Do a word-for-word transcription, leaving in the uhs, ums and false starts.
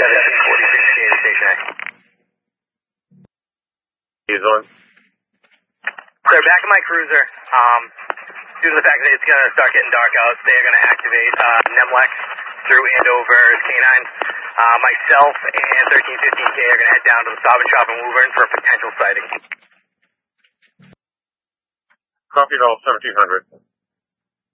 seventeen forty-six K to station A. He's on. Clear, back in my cruiser. Um, due to the fact that it's going to start getting dark out, they're going to activate uh, NEMLEX through Andover's K nine. Uh, myself and thirteen fifteen K are going to head down to the Stop and Shop in Woburn for a potential sighting. Copy all seventeen hundred.